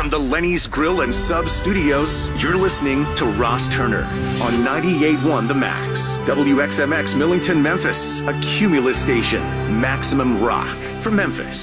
From the Lenny's Grill and Sub Studios, you're listening to Ross Turner on 98.1 The Max. WXMX Millington, Memphis, a Cumulus station. Maximum rock for Memphis.